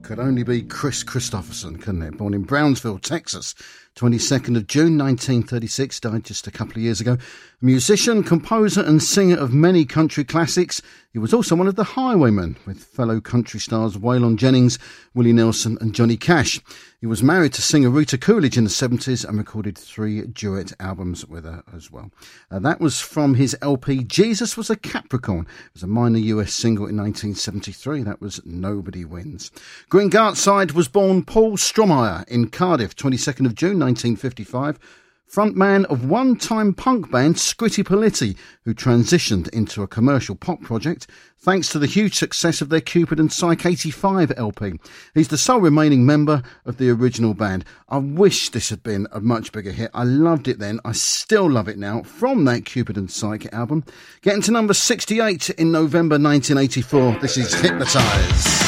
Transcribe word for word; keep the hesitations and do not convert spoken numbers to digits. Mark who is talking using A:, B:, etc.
A: could only be Chris Christopherson, couldn't it? Born in Brownsville, Texas, twenty-second of June nineteen thirty-six, died just a couple of years ago. A musician, composer and singer of many country classics, he was also one of the Highwaymen with fellow country stars Waylon Jennings, Willie Nelson and Johnny Cash. He was married to singer Rita Coolidge in the seventies and recorded three duet albums with her as well. Uh, that was from his L P Jesus Was a Capricorn. It was a minor U S single in nineteen seventy-three. That was Nobody Wins. Green Gartside was born Paul Strohmeyer in Cardiff, twenty-second of June nineteen fifty-five. Frontman of one-time punk band Scritti Politti, who transitioned into a commercial pop project thanks to the huge success of their Cupid and Psyche eighty-five L P. He's the sole remaining member of the original band. I wish this had been a much bigger hit. I loved it then. I still love it now. From that Cupid and Psyche album. Getting to number sixty-eight in November nineteen eighty-four. This is Hypnotise.